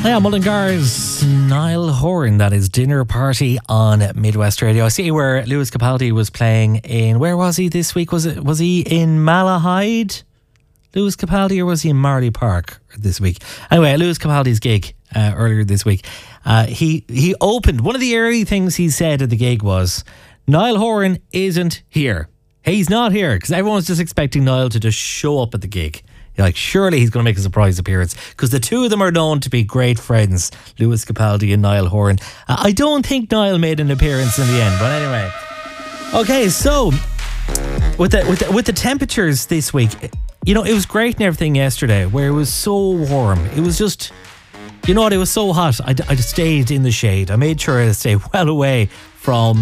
Yeah, Mullingar's Niall Horan, that is Dinner Party on Midwest Radio. I see where Lewis Capaldi was playing in, where was he this week? Was he in Malahide, Lewis Capaldi, or was he in Marley Park this week? Anyway, Lewis Capaldi's gig earlier this week, he opened, one of the early things he said at the gig was, Niall Horan isn't here. He's not here, because everyone's just expecting Niall to just show up at the gig. You're like, surely he's going to make a surprise appearance, because the two of them are known to be great friends, Lewis Capaldi and Niall Horan. I don't think Niall made an appearance in the end, but anyway. Okay, so with the temperatures this week, you know, it was great and everything yesterday, where it was so warm. It was just, you know what, it was so hot. I just stayed in the shade. I made sure to stay well away from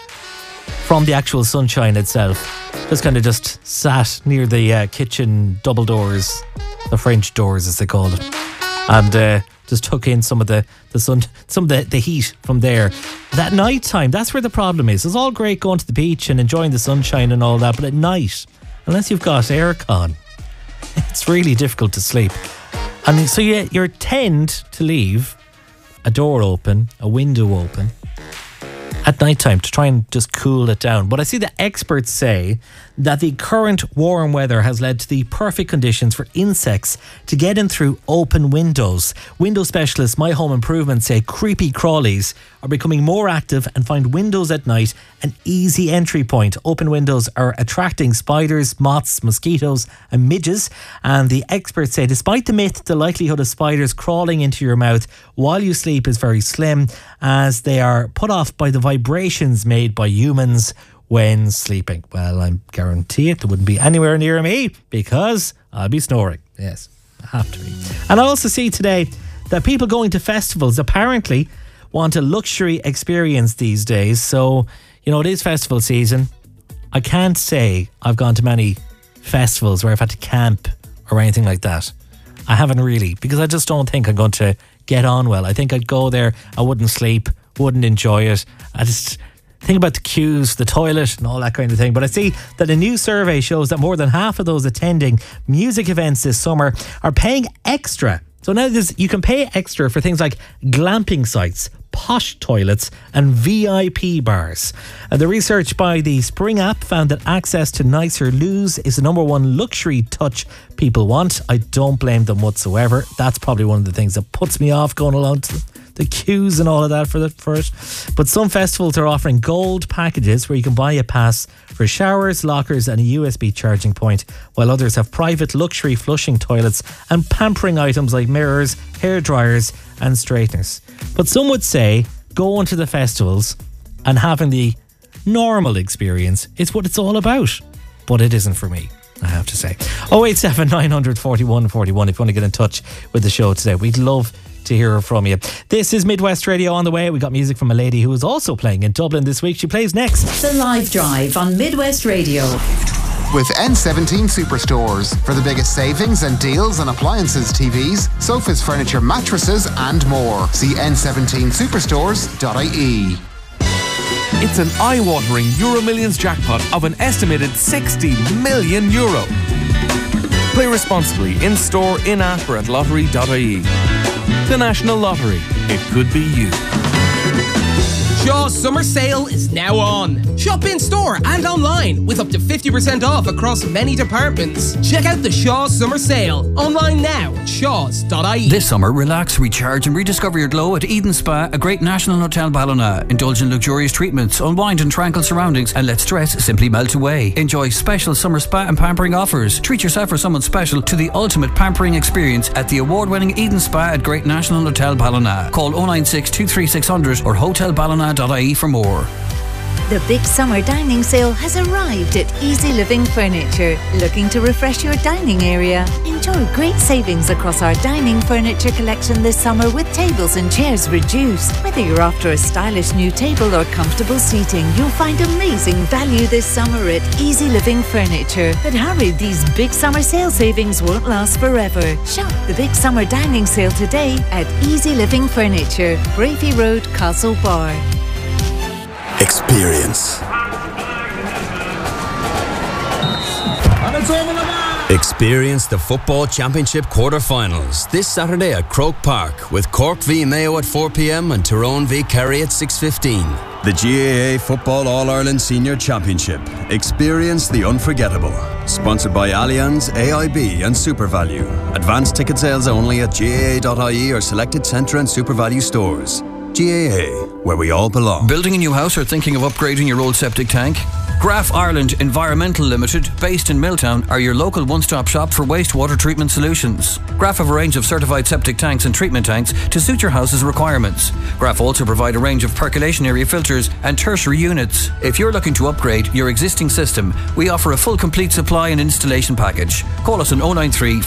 the actual sunshine itself. Just kind of just sat near the kitchen double doors, the French doors as they call it, and just took in some of the sun, some of the heat from there. That night time, that's where the problem is. It's all great going to the beach and enjoying the sunshine and all that, but at night, unless you've got aircon, it's really difficult to sleep. And so you tend to leave a door open, a window open at night time to try and just cool it down. But I see the experts say that the current warm weather has led to the perfect conditions for insects to get in through open windows. Window specialists My Home Improvement say creepy crawlies are becoming more active and find windows at night an easy entry point. Open windows are attracting spiders, moths, mosquitoes and midges. And the experts say despite the myth, the likelihood of spiders crawling into your mouth while you sleep is very slim, as they are put off by the vibrations made by humans when sleeping. Well, I guarantee it, they wouldn't be anywhere near me because I'll be snoring. Yes, I have to be. And I also see today that people going to festivals apparently want a luxury experience these days. So, you know, it is festival season. I can't say I've gone to many festivals where I've had to camp or anything like that. I haven't really, because I just don't think I'm going to get on well. I think I'd go there, I wouldn't sleep, wouldn't enjoy it. I just think about the queues, the toilet and all that kind of thing. But I see that a new survey shows that more than half of those attending music events this summer are paying extra. So now you can pay extra for things like glamping sites, posh toilets and VIP bars. The research by the Spring app found that access to nicer loos is the number one luxury touch people want. I don't blame them whatsoever. That's probably one of the things that puts me off going along to the queues and all of that for it. But some festivals are offering gold packages where you can buy a pass for showers, lockers and a USB charging point, while others have private luxury flushing toilets and pampering items like mirrors, hair dryers and straighteners. But some would say going to the festivals and having the normal experience is what it's all about. But it isn't for me, I have to say. 087 900 41 41 if you want to get in touch with the show today. We'd love to hear from you. This is Midwest Radio on the way. We got music from a lady who is also playing in Dublin this week. She plays next. The Live Drive on Midwest Radio. With N17 Superstores for the biggest savings and deals on appliances, TVs, sofas, furniture, mattresses and more. See n17superstores.ie. It's an eye-watering Euro Millions jackpot of an estimated €60 million. Play responsibly in-store, in-app or at lottery.ie. The National Lottery. It could be you. Shaw's summer sale is now on. Shop in store and online with up to 50% off across many departments. Check out the Shaw's summer sale online now at shaws.ie. This summer, relax, recharge and rediscover your glow at Eden Spa, a great national hotel Ballina. Indulge in luxurious treatments, unwind in tranquil surroundings and let stress simply melt away. Enjoy special summer spa and pampering offers. Treat yourself or someone special to the ultimate pampering experience at the award-winning Eden Spa at Great National Hotel Ballina. Call 096 23600 or hotelballina.ie for more. The big summer dining sale has arrived at Easy Living Furniture. Looking to refresh your dining area? Enjoy great savings across our dining furniture collection this summer with tables and chairs reduced. Whether you're after a stylish new table or comfortable seating, you'll find amazing value this summer at Easy Living Furniture. But hurry, these big summer sale savings won't last forever. Shop the big summer dining sale today at Easy Living Furniture, Brafey Road, Castle Bar. Experience. And it's over the bar. Experience the Football Championship quarter-finals this Saturday at Croke Park with Cork v Mayo at 4 p.m. and Tyrone v Kerry at 6:15. The GAA Football All-Ireland Senior Championship. Experience the unforgettable. Sponsored by Allianz, AIB and SuperValue. Advanced ticket sales only at GAA.ie or selected Centre and SuperValue stores. GAA, where we all belong. Building a new house or thinking of upgrading your old septic tank? Graf Ireland Environmental Limited, based in Milltown, are your local one-stop shop for wastewater treatment solutions. Graf have a range of certified septic tanks and treatment tanks to suit your house's requirements. Graf also provide a range of percolation area filters and tertiary units. If you're looking to upgrade your existing system, we offer a full complete supply and installation package. Call us on 093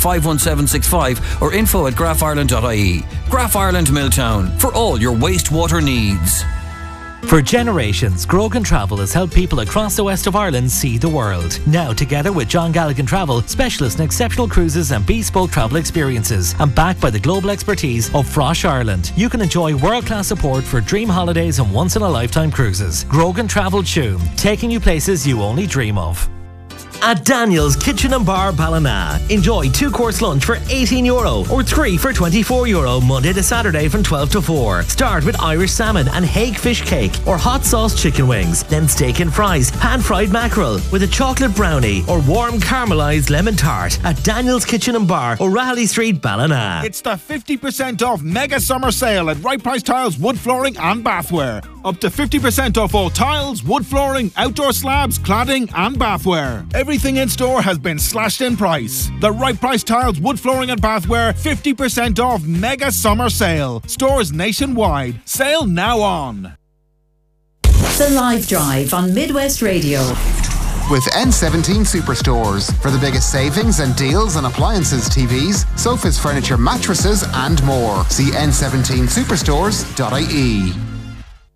51765 or info@grafireland.ie. Graf Ireland Milltown, for all your wastewater needs. For generations, Grogan Travel has helped people across the west of Ireland see the world. Now, together with John Galligan Travel, specialists in exceptional cruises and bespoke travel experiences, and backed by the global expertise of Frosh Ireland, you can enjoy world-class support for dream holidays and once-in-a-lifetime cruises. Grogan Travel Tuam, taking you places you only dream of. At Daniel's Kitchen and Bar Ballina, enjoy 2-course lunch for €18 or 3 for €24 Monday to Saturday from 12 to 4. Start with Irish salmon and Hague fish cake or hot sauce chicken wings, then steak and fries, pan-fried mackerel with a chocolate brownie or warm caramelised lemon tart at Daniel's Kitchen and Bar, O'Reilly Street, Ballina. It's the 50% off mega summer sale at Right Price Tiles, wood flooring and bathware. Up to 50% off all tiles, wood flooring, outdoor slabs, cladding and bathware. Everything in store has been slashed in price. The Right Price Tiles, wood flooring and bathware 50% off mega summer sale. Stores nationwide. Sale now on. The Live Drive on Midwest Radio. With N17 Superstores for the biggest savings and deals on appliances, TVs, sofas, furniture, mattresses and more. See n17superstores.ie.